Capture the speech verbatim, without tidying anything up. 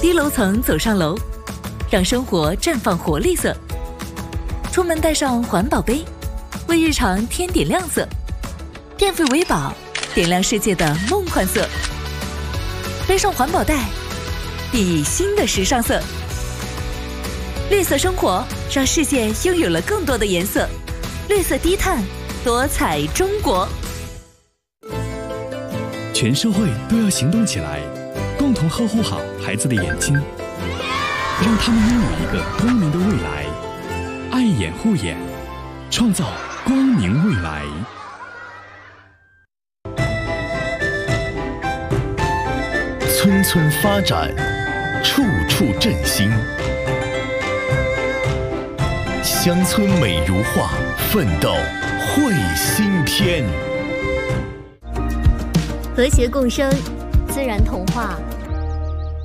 低楼层走上楼，让生活绽放活力色。出门带上环保杯，为日常添点亮色。电费为宝，点亮世界的梦幻色。背上环保袋，熠熠新的时尚色。绿色生活，让世界拥有了更多的颜色。绿色低碳，多彩中国。 全社会都要行动起来，共同呵护好孩子的眼睛，让他们拥有一个光明的未来。爱眼护眼，创造光明未来。 村村发展，处处振兴。乡村美如画，奋斗绘新篇。 和谐共生，自然童话